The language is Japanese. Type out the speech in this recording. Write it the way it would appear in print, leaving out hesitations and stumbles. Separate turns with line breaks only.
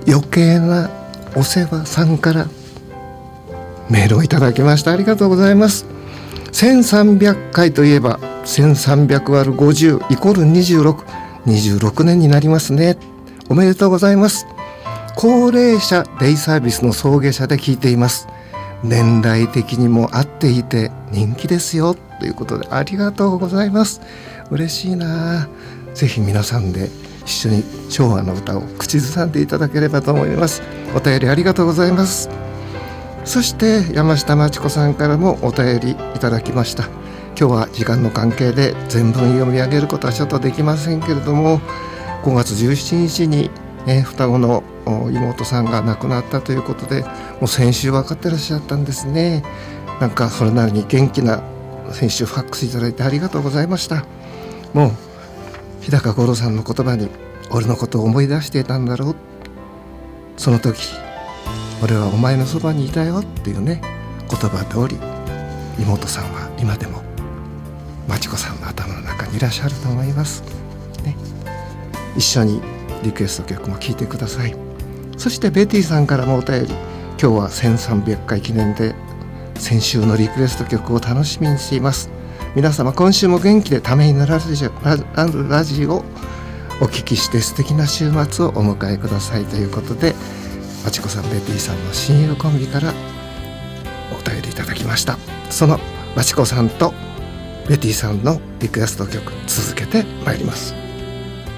余計なお世話さんからメールをいただきました。ありがとうございます。1300回といえば1300割る50イコール26年になりますね。おめでとうございます。高齢者デイサービスの送迎車で聞いています。年代的にも合っていて人気ですよということで、ありがとうございます。嬉しいな。ぜひ皆さんで一緒に昭和の歌を口ずさんでいただければと思います。お便りありがとうございます。そして山下真知子さんからもお便りいただきました。今日は時間の関係で全文読み上げることはちょっとできませんけれども、5月17日に、双子の妹さんが亡くなったということで、もう先週分かってらっしゃったんですね。なんかそれなりに元気な先週ファックスいただいてありがとうございました。もう日高五郎さんの言葉に俺のことを思い出していたんだろう、その時俺はお前のそばにいたよっていうね、言葉通り妹さんは今でも真知子さんの頭の中にいらっしゃると思います、ね、一緒にリクエスト曲も聴いてください。そしてベティさんからもお便り、今日は1300回記念で先週のリクエスト曲を楽しみにしています。皆様今週も元気でためになるラジオをお聞きして素敵な週末をお迎えくださいということで、真知子さん、ベティさんの親友コンビからお便りいただきました。その真知子さんとベティさんのリクエスト曲続けてまいります。